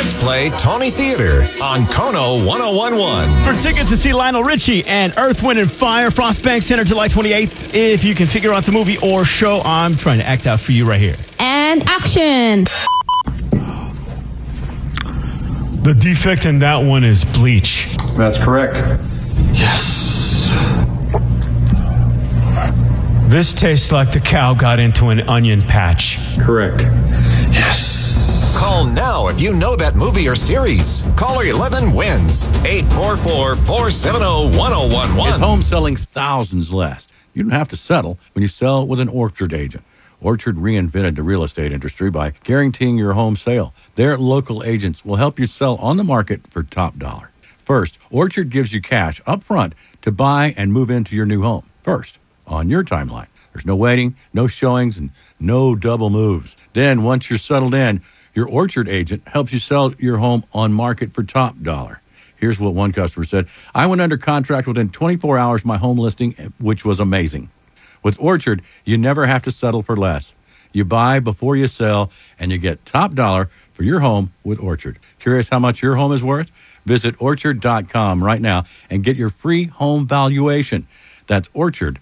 Let's play Tony Theater on Kono 1011. For tickets to see Lionel Richie and Earth, Wind & Fire, Frostbank Center, July 28th. If you can figure out the movie or show, I'm trying to act out for you right here. And action. The defect in that one is bleach. That's correct. Yes. This tastes like the cow got into an onion patch. Correct. Yes. Call now if you know that movie or series. Caller 11 wins. 844-470-1011. Is home selling thousands less? You don't have to settle when you sell with an Orchard agent. Orchard reinvented the real estate industry by guaranteeing your home sale. Their local agents will help you sell on the market for top dollar. First, Orchard gives you cash up front to buy and move into your new home. First, on your timeline. There's no waiting, no showings, and no double moves. Then, once you're settled in, your Orchard agent helps you sell your home on market for top dollar. Here's what one customer said. I went under contract within 24 hours of my home listing, which was amazing. With Orchard, you never have to settle for less. You buy before you sell, and you get top dollar for your home with Orchard. Curious how much your home is worth? Visit Orchard.com right now and get your free home valuation. That's Orchard.com.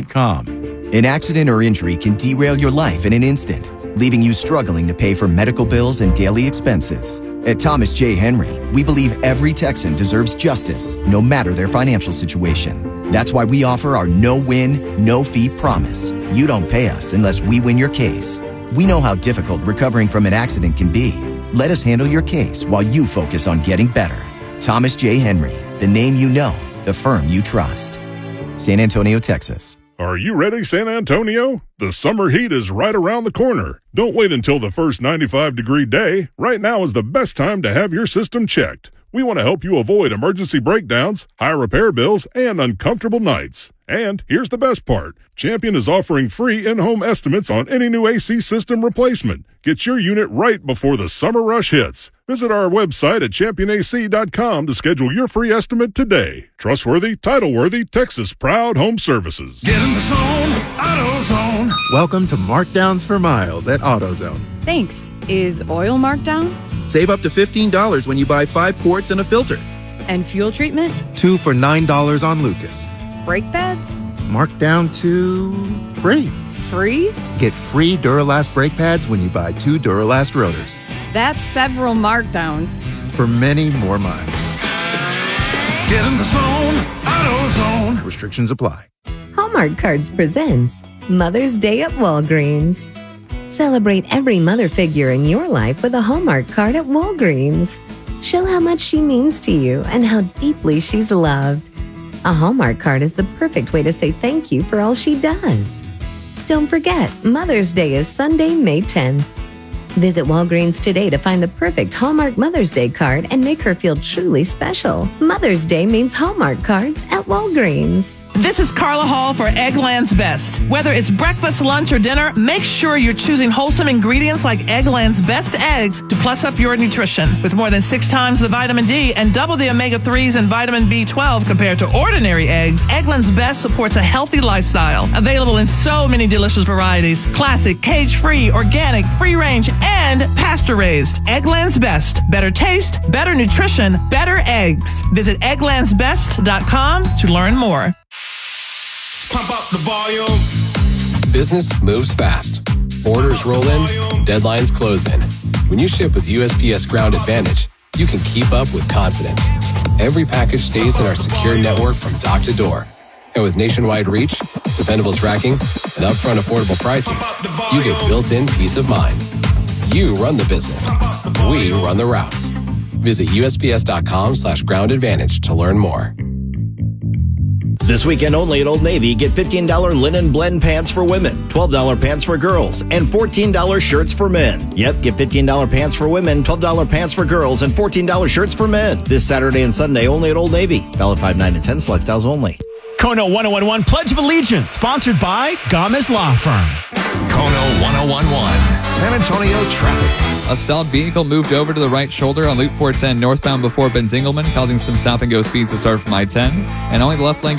An accident or injury can derail your life in an instant, leaving you struggling to pay for medical bills and daily expenses. At Thomas J. Henry, we believe every Texan deserves justice, no matter their financial situation. That's why we offer our no-win, no-fee promise. You don't pay us unless we win your case. We know how difficult recovering from an accident can be. Let us handle your case while you focus on getting better. Thomas J. Henry, the name you know, the firm you trust. San Antonio, Texas. Are you ready, San Antonio? The summer heat is right around the corner. Don't wait until the first 95-degree day. Right now is the best time to have your system checked. We want to help you avoid emergency breakdowns, high repair bills, and uncomfortable nights. And here's the best part. Champion is offering free in-home estimates on any new AC system replacement. Get your unit right before the summer rush hits. Visit our website at championac.com to schedule your free estimate today. Trustworthy, title-worthy, Texas-proud home services. Get in the zone, AutoZone. Welcome to Markdowns for Miles at AutoZone. Thanks. Is oil marked down? Save up to $15 when you buy 5 quarts and a filter. And fuel treatment? 2 for $9 on Lucas. Brake pads? Marked down to free. Free? Get free Duralast brake pads when you buy 2 Duralast rotors. That's several markdowns. For many more miles. Get in the zone, AutoZone. Restrictions apply. Hallmark Cards presents Mother's Day at Walgreens. Celebrate every mother figure in your life with a Hallmark card at Walgreens. Show how much she means to you and how deeply she's loved. A Hallmark card is the perfect way to say thank you for all she does. Don't forget, Mother's Day is Sunday, May 10th. Visit Walgreens today to find the perfect Hallmark Mother's Day card and make her feel truly special. Mother's Day means Hallmark cards at Walgreens. This is Carla Hall for Eggland's Best. Whether it's breakfast, lunch, or dinner, make sure you're choosing wholesome ingredients like Eggland's Best eggs to plus up your nutrition. With more than 6 times the vitamin D and double the omega-3s and vitamin B12 compared to ordinary eggs, Eggland's Best supports a healthy lifestyle. Available in so many delicious varieties. Classic, cage-free, organic, free-range, and pasture-raised. Eggland's Best. Better taste, better nutrition, better eggs. Visit egglandsbest.com to learn more. Pump up the volume. Business moves fast. Orders roll in, deadlines close in. When you ship with USPS Ground Advantage, you can keep up with confidence. Every package stays in our secure network from dock to door. And with nationwide reach, dependable tracking, and upfront affordable pricing, you get built-in peace of mind. You run the business. We run the routes. Visit USPS.com/Ground Advantage to learn more. This weekend only at Old Navy, get $15 linen blend pants for women, $12 pants for girls, and $14 shirts for men. Yep, get $15 pants for women, $12 pants for girls, and $14 shirts for men. This Saturday and Sunday only at Old Navy. Valid 5, 9, and 10 select styles only. Kono 1011 Pledge of Allegiance, sponsored by Gomez Law Firm. Kono 1011 San Antonio traffic. A stalled vehicle moved over to the right shoulder on Loop 410 northbound before Benzingelman, causing some stop-and-go speeds to start from I-10, and only the left lane